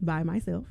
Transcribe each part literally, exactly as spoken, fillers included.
by myself.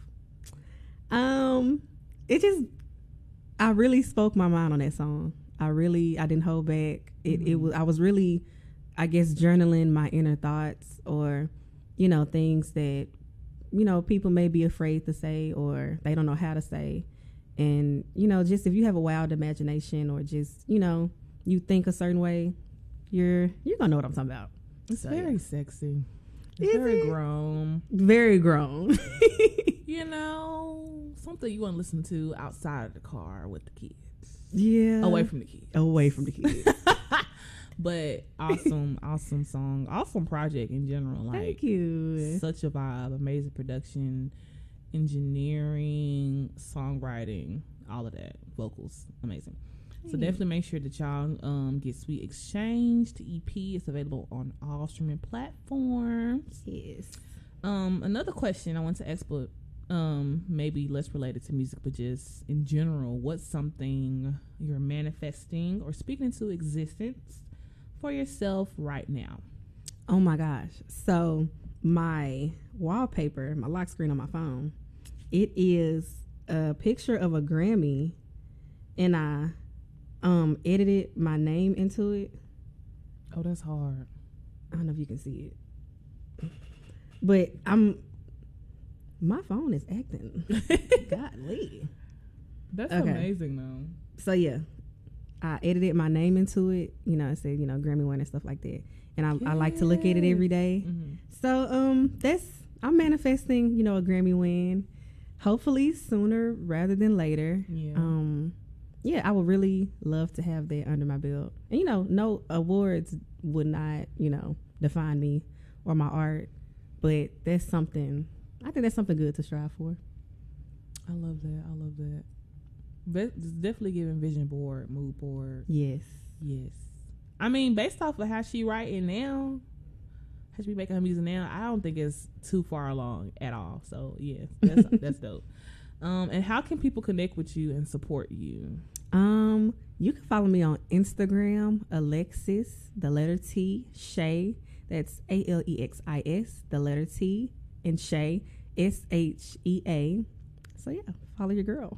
Um, it just, I really spoke my mind on that song. I really, I didn't hold back. It, mm-hmm. it was, I was really, I guess, journaling my inner thoughts, or, you know, things that, you know, people may be afraid to say, or they don't know how to say. And, you know, just if you have a wild imagination, or just, you know, you think a certain way, you're, you're going to know what I'm talking about. It's so, very yeah. sexy. It's Is very it? grown. Very grown. You know, something you want to listen to outside of the car with the kids. Yeah. Away from the kids. Away from the kids. But awesome, awesome song. Awesome project in general. Like, thank you. Such a vibe. Amazing production, engineering, songwriting, all of that. Vocals. Amazing. So definitely make sure that y'all um, get Sweet Exchange. The E P is available on all streaming platforms. Yes. Um, another question I want to ask, but um, maybe less related to music, but just in general, what's something you're manifesting or speaking into existence for yourself right now? Oh my gosh. So my wallpaper, my lock screen on my phone, it is a picture of a Grammy, and I um edited my name into it. Oh, that's hard. I don't know if you can see it, but I'm my phone is acting. Golly. That's okay. Amazing though. So yeah, I edited my name into it. You know, I said, you know, Grammy winner, stuff like that. And I, yes. I like to look at it every day. Mm-hmm. So um, that's I'm manifesting, you know, a Grammy win. Hopefully sooner rather than later. Yeah. Um, yeah, I would really love to have that under my belt. And you know, no awards would not, you know, define me or my art, but that's something. I think that's something good to strive for. I love that. I love that. But it's definitely giving vision board, mood board. Yes. Yes. I mean, based off of how she writing now, how she be making her music now, I don't think it's too far along at all. So yeah, that's that's dope. Um, and how can people connect with you and support you? Um, you can follow me on Instagram, Alexis, the letter T, Shay. That's A L E X I S, the letter T, and Shay, S H E A. So yeah, follow your girl.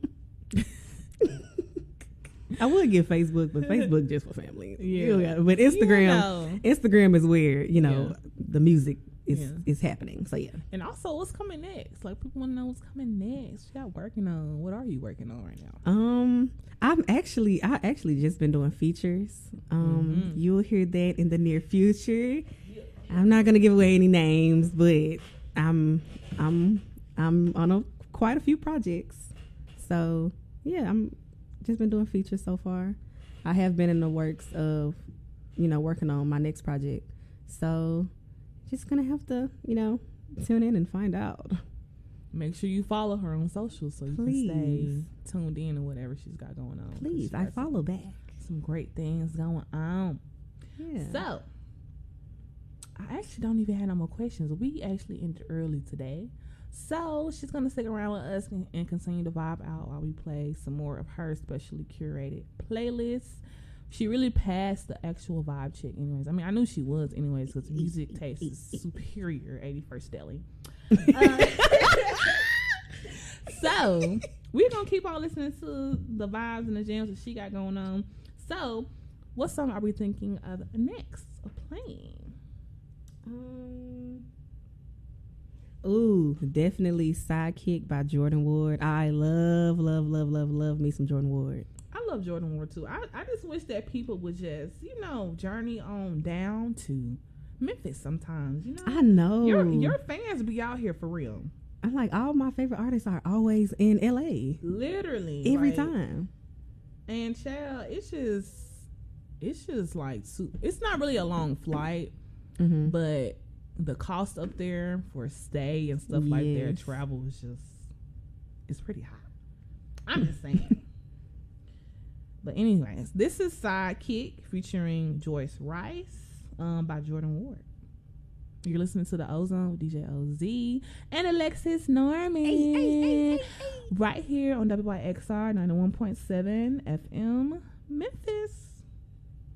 I would give Facebook, but Facebook just for family. Yeah, but Instagram, you know. Instagram is where you know yeah. the music is yeah. is happening. So yeah. And also, what's coming next? Like people want to know what's coming next. What y'all working on? What are you working on right now? Um, I'm actually, I actually just been doing features. Um, mm-hmm. You'll hear that in the near future. I'm not gonna give away any names, but I'm I'm I'm on a, quite a few projects. So yeah, I'm just been doing features so far. I have been in the works of, you know, working on my next project. So just gonna have to, you know, tune in and find out. Make sure you follow her on social so you Please. can stay tuned in to whatever she's got going on. Please, I follow back. Some great things going on. Yeah. So I actually don't even have no more questions. We actually ended early today. So she's going to stick around with us and, and continue to vibe out while we play some more of her specially curated playlists. She really passed the actual vibe check anyways. I mean, I knew she was anyways because music taste is superior, eighty-first Deli. Uh, so we're going to keep on listening to the vibes and the jams that she got going on. So what song are we thinking of next of playing? Um... Ooh, definitely Sidekick by Jordan Ward. I love, love, love, love, love me some Jordan Ward. I love Jordan Ward too. I, I just wish that people would just, you know, journey on down to Memphis sometimes, you know. I know. Your your fans be out here for real. I'm like, all my favorite artists are always in L A. Literally. Every like, time. And child, it's just, it's just like, it's not really a long flight, mm-hmm. but the cost up there for stay and stuff yes. like that, travel is just, it's pretty high. I'm just saying. But anyways, this is Sidekick featuring Joyce Rice um, by Jordan Ward. You're listening to The Ozone with D J O Z and Alexis Norman. Ay, ay, ay, ay, ay. Right here on W Y X R ninety-one point seven F M Memphis.